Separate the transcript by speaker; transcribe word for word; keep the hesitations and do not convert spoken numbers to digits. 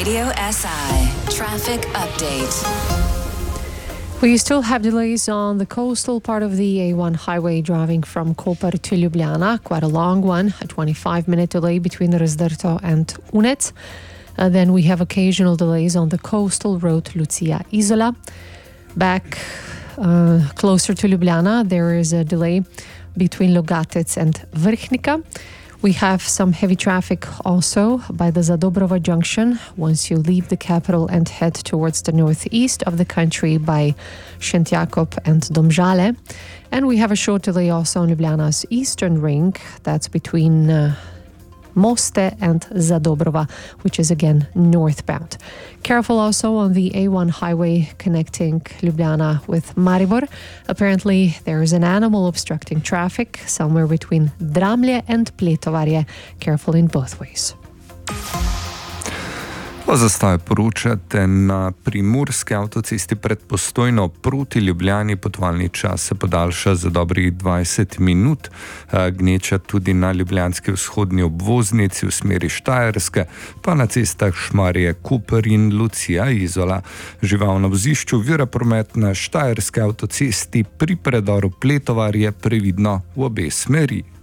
Speaker 1: Radio S I traffic update.
Speaker 2: We still have delays on the coastal part of the A one highway driving from Koper to Ljubljana, quite a long one, a twenty-five minute delay between Razdrto and Unec. Uh, then we have occasional delays on the coastal road Lucia Isola. Back uh, closer to Ljubljana, there is a delay between Logatec and Vrhnika. We have some heavy traffic also by the Zadobrova junction once you leave the capital and head towards the northeast of the country by Szentjakov and Domžale. And we have a short delay also on Ljubljana's eastern ring, that's between uh, Moste and Zadobrova, which is again northbound. Careful also on the A one highway connecting Ljubljana with Maribor. Apparently there is an animal obstructing traffic somewhere between Dramlje and Pletovarje. Careful in both ways.
Speaker 3: O zastoju poročate na primorski avtocesti pred Postojno proti Ljubljani. Potovalni čas se podaljša za dobrih dvajset minut. Gneča tudi na ljubljanski vzhodni obvoznici v smeri Štajerske, pa na cestah Šmarje, Koper in Lucija Izola. Živalno vozišču vira promet na Štajerske avtocesti pri predoru Pletovarje previdno v obe smeri.